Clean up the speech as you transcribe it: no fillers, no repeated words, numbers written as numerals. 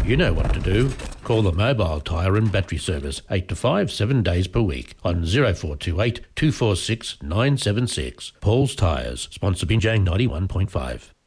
You know what to do. Call the Mobile Tyre and Battery Service 8 to 5, 7 days per week on 0428 246 976. Paul's Tyres, sponsored by Binjang 91.5.